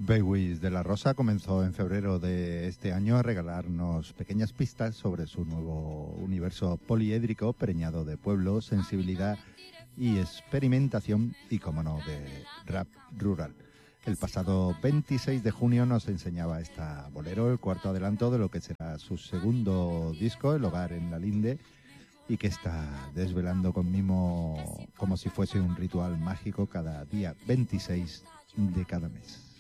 Bewis de la Rosa comenzó en febrero de este año a regalarnos pequeñas pistas sobre su nuevo universo poliédrico, preñado de pueblo, sensibilidad y experimentación y, como no, de rap rural. El pasado 26 de junio nos enseñaba esta bolero, el cuarto adelanto de lo que será su segundo disco, El Hogar en la Linde, y que está desvelando con mimo como si fuese un ritual mágico cada día 26 de cada mes.